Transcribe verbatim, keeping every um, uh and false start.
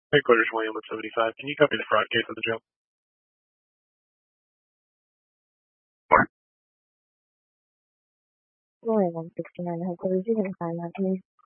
Headquarters William one seventy-five. Can you copy the fraud case of the jail? William one sixty-nine, headquarters, you can find that, please.